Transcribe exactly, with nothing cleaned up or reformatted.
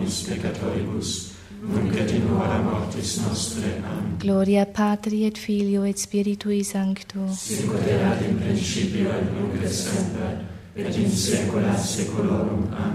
nobis peccatoribus, nunc et in hora mortis nostre. Amen. Gloria Patri et Filio et Spiritui Sancto. Sicut erat in principio et nunc et semper, et in saecula saeculorum. Amen.